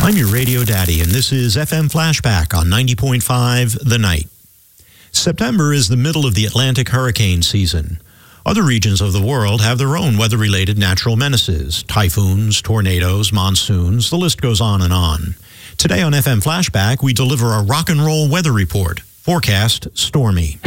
I'm your radio daddy, and this is FM Flashback on 90.5 The Night. September is the middle of the Atlantic hurricane season. Other regions of the world have their own weather-related natural menaces, typhoons, tornadoes, monsoons, the list goes on and on. Today on FM Flashback, we deliver a rock and roll weather report. Forecast stormy.